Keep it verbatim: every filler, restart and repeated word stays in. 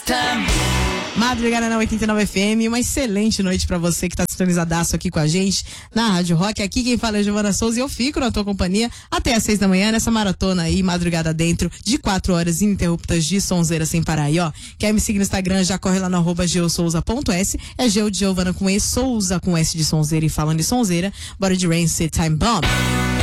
Madrugada na oitenta e nove F M, uma excelente noite pra você que tá sintonizadaço aqui com a gente na Rádio Rock. Aqui quem fala é Giovana Souza e eu fico na tua companhia até às seis da manhã nessa maratona aí, madrugada dentro, de quatro horas ininterruptas de sonzeira sem parar. E ó, quer me seguir no Instagram, já corre lá no arroba geosouza ponto s, é Geo de Giovana com E, Souza com S de sonzeira, e falando de sonzeira, bora de Rancid Time Bomb.